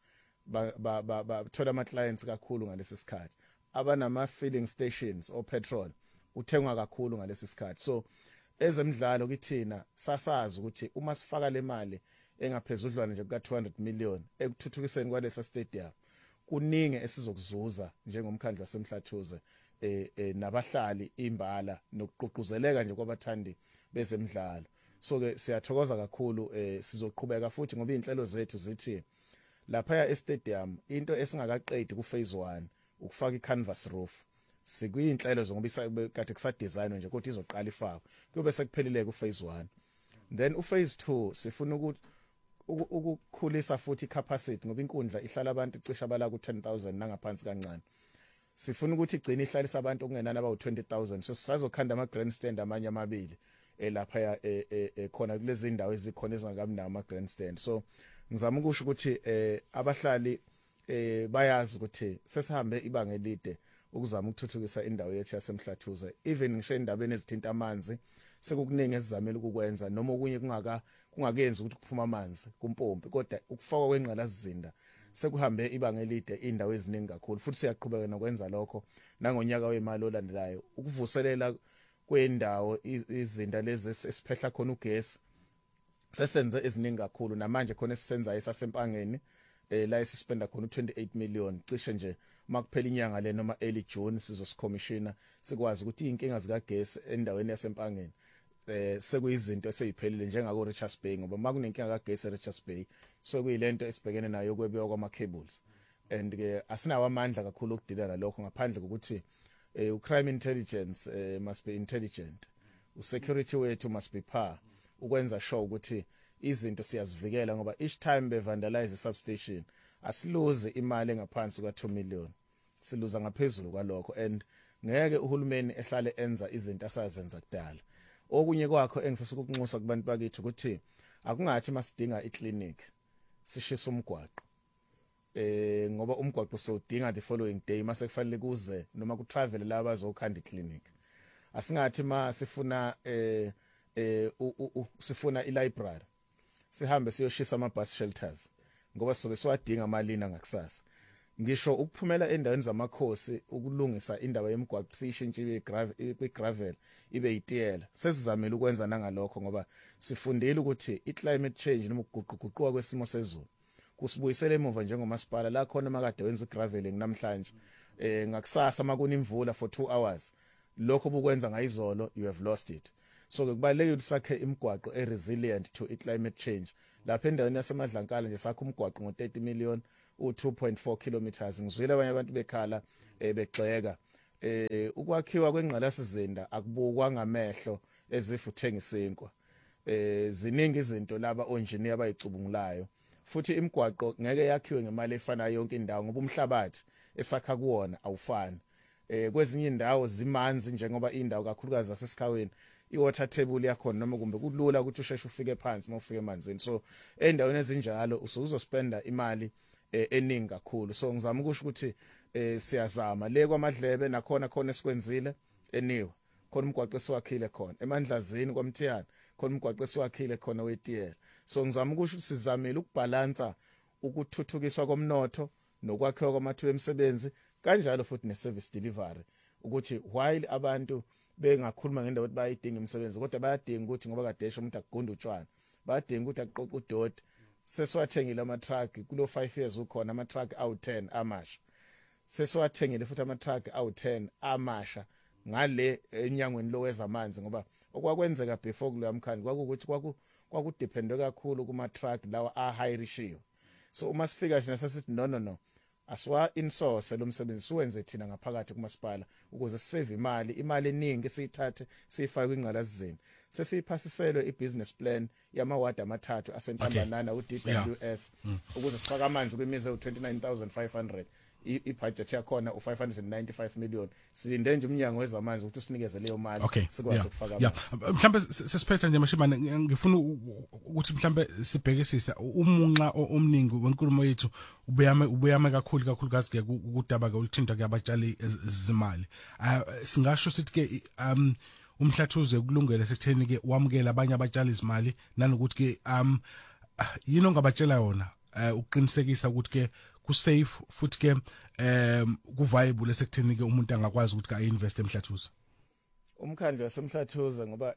bathola ama clients kakhulu ngalesi sikhathi abanama filling stations o petrol uthengwa kakhulu ngalesi sikhathi. So ezemidlalo kithina sasazi ukuthi uma sifaka le mali engaphezudlwana nje kuka 200 million ekuthuthukiseni kwalesa stadium kuningi esizokuzuza njengomkhandlu wasemhlathuze nabahlali imbala nokuququzeleka nje kwabathandi bezemidlalo. So ke siyathokoza kakhulu sizoqhubeka futhi ngoba inhlelo zethu zithi lapha e-stadium into esingakaqedi ku phase 1 ukufaka i-canvas roof sikuyinhlelo zokuba kade kusadesign nje kodwa izoqala ifakwe kube sekuphelile ku phase 1 then u phase 2 sifuna ukukhulisa futhi i-capacity ngoba inkundla ihlala abantu cishe abala ku 10,000 nangaphansi kancane sifuna ukuthi igcine ihlalisa abantu okungenani aba u20,000 so sisazokhanda ama grandstand amanye amabili lapha khona kulezi indawo ezikhona ezingakabi nama grandstand. So ngizama ukusho ukuthi abahlali bayazi ukuthi sesihambe ibanga elide ukuzama ukuthuthukisa indawo yethu yasemhlathuze even ngisho indabeni ezithinta amanzi sekukuningi esizamela ukukwenza noma okunye kungakenzi ukuthi kuphuma amanzi kumpompi kodwa ukufakwa kwengqalazizinda sekuhambe ibanga elide indawo eziningi kakhulu futhi siyaqhubeka nokwenza lokho nangonyaka wemali olandelayo ukuvuselela kwendawo izinda lezi esiphehla khona ugesi sesenze eziningi kakhulu namanje khona esisenzayo esasempangeni la esispenda khona 28 million cishe nje makuphela inyanga le noma early June sizosikhomishina sikwazi ukuthi inkinga zikagesi endaweni yasempangeni sekuyizinto eseyiphelile njengako Richards Bay ngoba makunenkinga kagesi eRichards Bay so kuyilento esibhekene nayo kwebiwa kwama cables and ke asinawo amandla kakhulu ukudila nalokho ngaphandle kokuthi crime intelligence must be intelligent security wethu must be par ukwenza sure ukuthi izinto siyazivikela ngoba each time be vandalize a substation asiluze imali engaphansi kwa 2 million siluza ngaphezulu kwalokho and ngeke uhulumeni ehlale enza izinto asazenza kudala. Okunye kwakho engifisa ukunxusa kubantu bakithi ukuthi akungathi masidinga iclinic sishisa umgwaqo ngoba umgwaqo sodinga the following day mase kufanele kuze noma ku travel la bazokhanda iclinic asingathi ma sifuna sifuna ilibrary sihambe siyoshisa ama bus shelters ngoba sobe siwadinga malini ngakusasa. Ngisho ukuphumela endaweni zamakhosi ukulungisa indawo yemgwaqo siyishintshe igravel ibe yitiyela sesizamela ukwenza nangalokho ngoba sifundile ukuthi iclimate change noma ukuguquguquka kwesimo sezulu kusibuyisela emuva njengomasipala la khona makade wenza ugraveling namhlanje ngakusasa makuna imvula for 2 hours lokho bukwenza ngayizolo you have lost it. So kubaleke ukuthi sakhe imigwaqo resilient to climate change. Lapha endaweni yaseMadlankala nje sakho umgwaqo ngo30 million u2.4 kilometers. Ngizwile abanye abantu bekhala begxeka ukwakhiwa kwengqalasizinda akubukwa ngamehlo ezifu uthenga isinkwa. Ziningi izinto laba onjini abayicubungulayo futhi imigwaqo ngeke yakhiwe ngemali efanayo yonke indawo ngoba umhlabathi esakha kuwona awufani. Kwezinye indawo zimanzi njengoba indawo kakhulukazi zasesikhaweni iwater table yakhona noma kumbe kulula ukuthi usheshe ufike phansi mawufike emanzini. So endaweni ezinjalo usuzospenda imali eningi kakhulu. So ngizama ukusho ukuthi siyazama le kwaMadlebe nakhona khona esikwenzile eniwe khona umgwaqo esiwakhile khona eMandlazini kwaMthiyana khona umgwaqo esiwakhile khona weTiyela. So ngizama ukusho ukuthi sizamile ukubalansa ukuthuthukiswa komnotho nokwakhiwa kwamathuba emisebenzi kanjalo futhi ne-service delivery ukuthi while abantu bengakhuluma ngendaba ukuthi bayidinga imisebenzi kodwa bayadinga ukuthi ngoba kadesha umuntu akugunda utshwana bayadinga ukuthi aqoqe udoti. Sesiwathengile ama-truck kulo 5 years ukhona ama-truck awu10 amasha. Sesiwathengile futhi ama-truck awu10 amasha ngale enyangweni lo wezamanzi ngoba okwakwenzeka before kulo yamkhandi kwakukuthi kwakudepende kakhulu kuma-truck lawa ahayrishiwe. So uma sifika thina sesithi no aswa insource lo msebenzi siwenze thina ngaphakathi kumasipala ukuze sisave imali eningi siyithathe siyifake kwingqalasizinda. Sesiyiphasiselwe ibusiness plan yamawadi amathathu asentambanana uDWS ukuze sifake amanzi kwimizi u29500 ibudget yakhona u595 million. Silinde nje umnyango wezamanzi ukuthi usinikeze leyo mali sikwazi ukufaka amanzi. Mhlambe sesiphetha nje Mashimane ngifuna ukuthi mhlambe sibhekisisa umunxa omningi wenkulumo yethu ubeyame kakhulukazi ke ukudaba ke ulithinta ke abatshali izimali. Singasho sithi ke umhlathuze kulungele sekutheni ke wamukela abanye abatshali izimali nanokuthi ke yini ongabatshela yona uqinisekisa ukuthi ke ku safe futhi ke ku viable sekutheni ke umuntu angakwazi ukuthi ka invest emhlathuze. Umkhandlo wasemhlathuze ngoba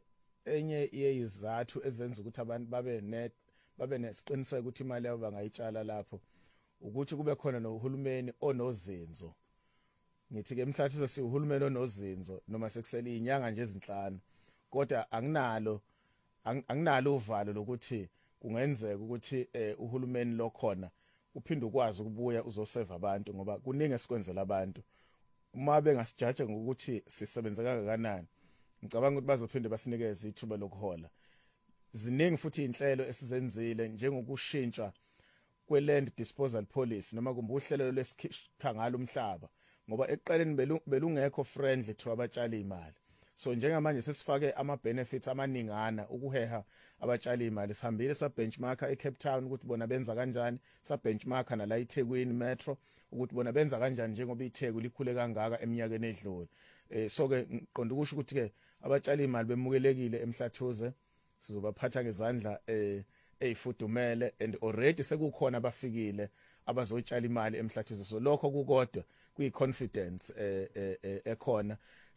enye yezizathu ezenza ukuthi abantu babe nesiqiniseko ukuthi imali yabo bangayitshala lapho ukuthi kube khona nohulumeni onozinzo. Ngithi ke emhlathuze siuhulumeni onozinzo noma sekusele inyanga nje ezinhlanu kodwa anginalo uvalo lokuthi kungenzeka ukuthi uhulumeni lo khona uphinde ukwazi ukubuya uzoseva abantu ngoba kuningi esikwenzela abantu. Uma bengasijaje ngokuthi sisebenza kangakanani ngicabanga ukuthi bazophinde basinikeze ithuba lokuhola. Ziningi futhi inhlelo esizenzile njengokushintsha kwe-land disposal policy noma kumbe uhlelo lesikhangala umhlaba ngoba eqeleni belungekho friendly to abatshali imali. So njengamanje sesifake ama-benefits amaningana ukuheha abatshali imali. Sihambile sa-benchmarker eCape Town ukuthi bona benza kanjani, sa-benchmarker nala iThekwini Metro ukuthi bona benza kanjani njengoba iTheku likhule kangaka eminyakeni edlule. So-ke ngiqonda ukusho ukuthi-ke abatshali imali bemukelekile emhlathuze sizobaphatha ngezandla ey'fudumele and already sekukhona abafikile abazotshala imali emhlathuze. So lokho kukodwa kuyi-confidence ekhona.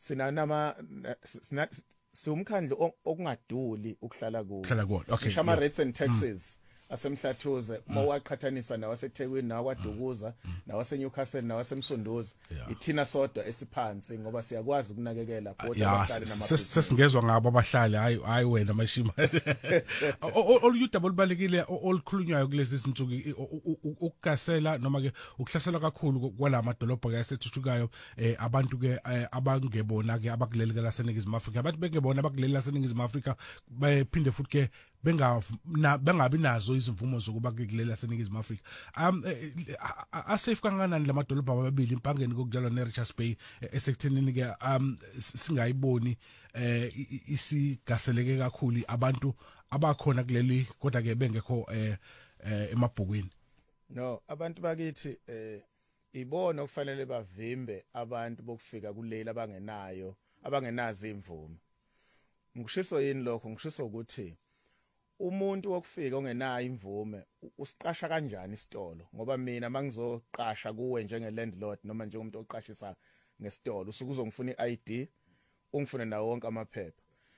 Siwumkhandlu okungaduli ukuhlala kuwo. Shama rates and taxes asemhlathuze uma waqhathanisa nawaseThekwini nawakwaDukuza nawaseNewcastle nawasemsunduzi ithina sodwa esiphansi ngoba siyakwazi ukunakekela kodwa abahlali namabhizinisi. Sesingezwa ngabo abahlali hayi wena Mashimane. Oluyudaba olubalekile olukhulunywayo kulezi izinsuku ukugasela noma ke ukuhlaselwa kakhulu kwalamadolobha ke asethuthukanayo abantu ke abangebona ke abakuleli laseNingizimu Afrika abantu bengebona abakuleli laseNingizimu Afrika baphinde futhi ke bengabi nazo izimvumo zokuba kuleli laseNingizimu Afrika. Asafe kanganani lamadolobha amabili impangeni kokujalwa neRichards Bay esekuthenini ke singayiboni isigaseleke kakhulu abantu abakhona kuleli kodwa ke bengekho emabhukwini. No, abantu bakithi ibona kufanele bavimbe abantu bokufika kuleli abangenazo imvume. Ngishiso yini lokho? Ngishiso ukuthi umuntu wokufika ongenayo imvume usiqasha kanjani isitolo ngoba mina mangizoqasha kuwe njenge-landlord noma njengomuntu oqashisa ngesitolo usuke uzongifuna i-ID ungifune nawo wonke amaphepha.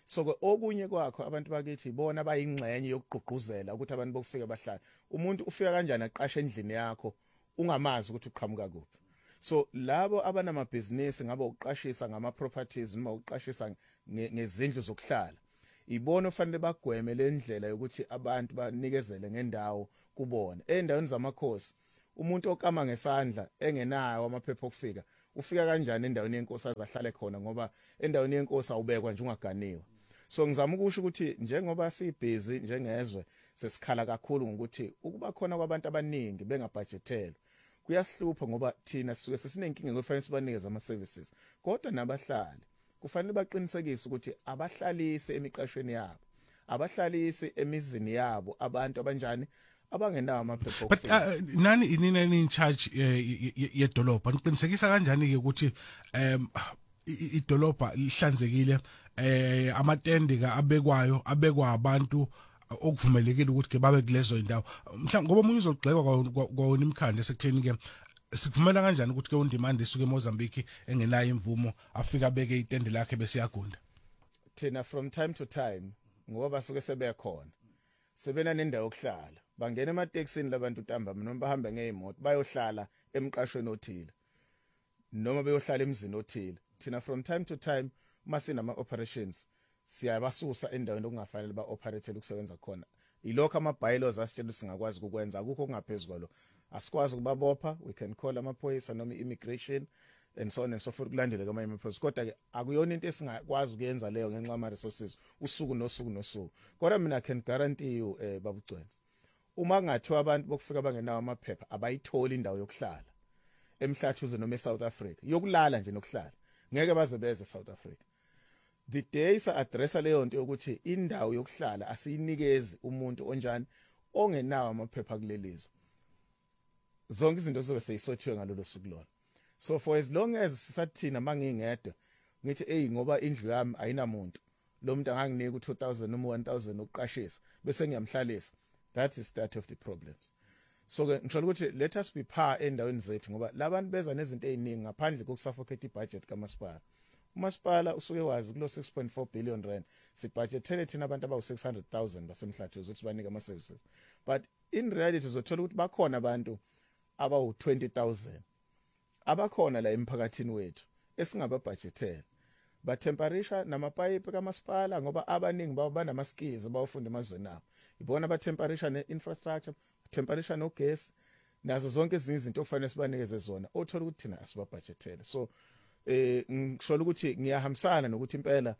so okunye kwakho abantu bakithi bona abayingxenye yokugqugquzela ukuthi abantu bokufika bahlala umuntu ufika kanjani aqashe endlini yakho ungamazi ukuthi uqhamuka kuphi. So labo abanamabhizinisi ngabe uqashisa ngama properties noma uqashisa ngezindlu zokuhlala ibona ufanele bagweme le ndlela yokuthi abantu banikezele ngendawo kubona endaweni zamakhosi. Umuntu okama ngesandla engenayo amaphepha okufika ufika kanjani endaweni yenkosi azahlale khona ngoba endaweni yenkosi awubekwa nje ungaganiwe. So ngizama ukusho ukuthi njengoba sibhizi njengezwe sesikhala kakhulu ngokuthi ukuba khona kwabantu abaningi bengabudgetelwa kuyasihlupha ngoba thina sisuke sesinenkinga ngokufanele sibanikeze ama services kodwa nabahlali kufanele baqinisekise ukuthi abahlalise emiqashweni yabo abahlalise emizini yabo abantu abanjani abangenawo amaphepha but nani inini in charge yedolobha niqinisekisa kanjani ke ukuthi idolobha lihlanzekile amatende ka abekwa abantu okuvumelekile ukuthi ke babe kulezo indawo mhlawumbe ngoba umuntu uzogxekwa kwawona imikhandla esekutheni ke sikuvumela kanjani ukuthi ke undemand isuke eMozambique engenayo imvumo afika beke itende lakhe bese yagunda. Thina from time to time ngoba basuke sebekhona sebena nendawo yokuhlala bangena emateksini labantu ntambama noma bahambe ngeemoto bayohlala emqashweni othile noma beyohlala emzini othile. Thina from time to time masinama operations siyabasusa endaweni okungafanele ba-operate ukusebenza khona. Ilokho ama-bylaws asitshela singakwazi ukukwenza akukho okungaphezulu kwalo. Asikwazi ukubabopha, we can call amaphoyisa noma immigration and so on and so forth kulandele kwamanye process. Kodwa ke akuyona into esingakwazi ukuyenza leyo ngenxa yama resources usuku nosuku. Kodwa mina can guarantee you babucwenza. Uma kungathiwa abantu bokufika bangenawo amaphepha abayitholi indawo yokuhlala eMhlathuze noma eSouth Africa yokulala nje nokuhlala ngeke baze beze eSouth Africa. The day sa addressa leyo nto ukuthi indawo yokuhlala asiyinikezi umuntu onjani ongenawo amaphepha kulelizwe. Zonke izinto zobe seyisothiwe ngalolu suku lona. So for as long as sisathina mangingedwa ngithi ngoba indlu yami ayinamuntu lo muntu anganginika u2000 noma 1000 ukuqashisa bese ngiyamhlalisa. That's the start of the problems. So ngisho ukuthi let us be par endaweni zethu ngoba labantu beza nezinto eziningi ngaphandle kokusuffocate ibudget kamasipala. Umasipala usuke wazi kulo 6.4 billion rand sibudgetele thina abantu abawu600,000 basemhlathuze ukuthi banike ama services. But in reality uzothola ukuthi bakhona abantu abawu20,000 abakhona la emphakathini wethu esingababudgetela. Ba temperature namapipe kamasipala ngoba abaningi banama skills abawufunda emazweni abo. Ibona ba temperature ne infrastructure, temperature no gas nazo zonke ezinye izinto okufanele sibanikeze zona othola ukuthi thina asibabudgetele. So ngisho ukuthi ngiyahambisana nokuthi impela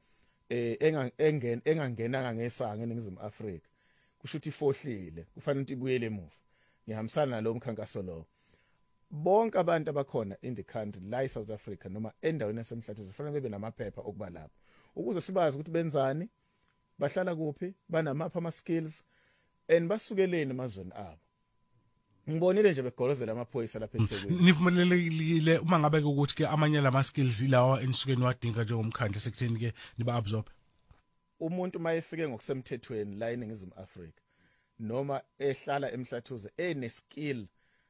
engangenanga ngesanga eNingizimu Afrika kusho ukuthi ifohlile kufanele ukuthi ibuyele emuva. Ngiyahambisana nalo mkhankaso lo. Bonke abantu abakhona in the country la eSouth Africa noma endaweni yasemhlathuze kufanele bebe namaphepha okuba lapho ukuze sibazi ukuthi benzani bahlala kuphi banamapha ama skills and basukeleni emazweni abo. Ngibonile nje begolozela amaphoyisa lapha eThekwini. Nivumelelekile uma ngabe ukuthi ke amanye lama skills ilawa enisuke wadinga njengomkhandla sekutheni ke niba absorb. Umuntu mayefike ngokusemthethweni la eNingizimu Afrika noma ehlala emhlathuze skill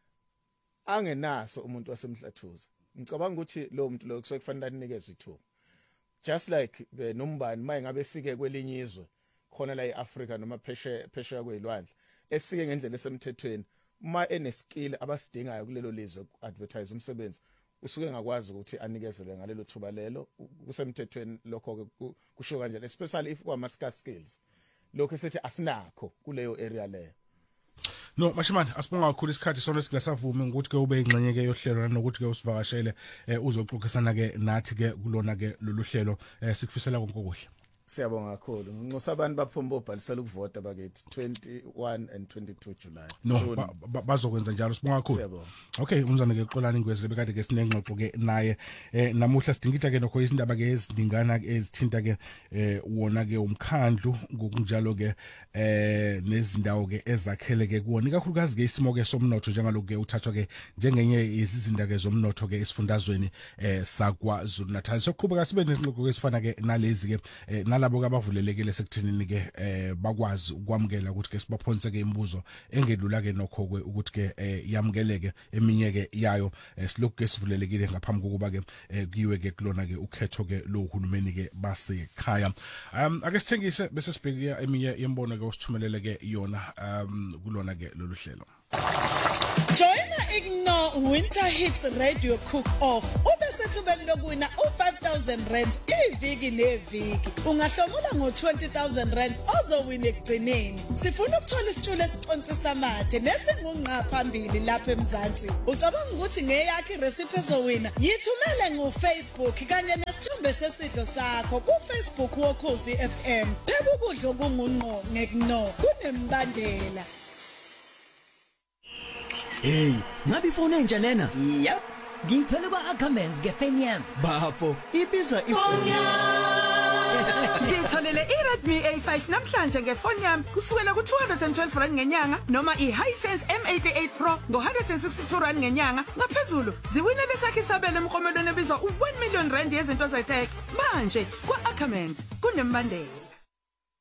angenaso umuntu wasemhlathuze. Ngicabanga ukuthi lo muntu lo kusuke kufanele anikezwe ithuba. Just like nombani maye ngabe efike kwelinye izwe khona la eAfrika noma phesheya kwezilwandle efike ngendlela esemthethweni uma skill abasidingayo kulelo lizwe advertise umsebenzi usuke ngakwazi ukuthi anikezele ngalelo thuba lelo kusemthethweni lokho kusho kanjalo especially if kwama skills lokho sethi asinakho kuleyo area leyo. No Mashimane asibonga kakhulu isikhathi sona singasavumi ukuthi ke ube ingxenye ke yohlelo nokuthi ke usivakashele uzoxoxisana ke nathi ke kulona ke lolu hlelo sikufisela konke okuhle. Siyabonga kakhulu. Nginxusa abantu baphumba ubhalisela ukuvota bakithi 21 and 22 July. No bazokwenza njalo sibonga kakhulu. Siyabonga. Okay umzana ke Xolani Ngwezile bekade ke sinengxoxo ke naye namuhla sidingida ke nokho izindaba ke ezidingana ezithinta ke wona ke umkhandlu ngokunjalo ke nezindawo ke ezakhele ke kuona ikakhulukazi ke isimo ke somnotho njengalokho ke uthathwa ke njengenye izinda ke zomnotho ke esifundazweni sakwa Zulu Natal. Soqhubeka sibe nezingxoxo ezifana ke nalezi ke nalabo ke abavulelekile sekuthenini ke bakwazi ukwamukela ukuthi ke sibaphonse ke imibuzo engelula ke nokho ke ukuthi ke yamukeleke eminye ke yayo silokhu ke sivulelekile ngaphambi kokuba ke kuyiwe ke kulona ke ukhetho ke lo uhulumeni ke basekhaya. Ake sithengise bese sibheka eminye yembono ke osithumelele ke yona kulona ke lolu hlelo. Joina Igno Winter Hits Radio Cook Off. Ubesethubeni lokuwina u5000 iviki neviki. Ungahlomula ngo20,000 ozowina ekugcineni. Sifuna ukuthola isitulo esiconcisa amathe nesingunqa phambili lapha eMzansi. Ucabanga ukuthi ngeyakhe recipe ezowina? Yithumele ngoFacebook kanye nesithombe sesidlo sakho kuFacebook woKhosi FM. Phela ukudla okungunqo ngekno kunembandela. Hey, ngabe ifone entsha lena? Yep. Ngithole kwa-Ackermans nge-Fenium. Bafo, ibizwa Zitholele iRedmi A5 namhlanje ngefoni yami kusukela ku212 ngenyanga noma iHisense M88 Pro ngo162 ngenyanga. Ngaphezulu ziwinele sakhe isabelo emklomelweni ebizwa u1 million rand yezinto zetech. Manje kwa-Ackermans kunembandela.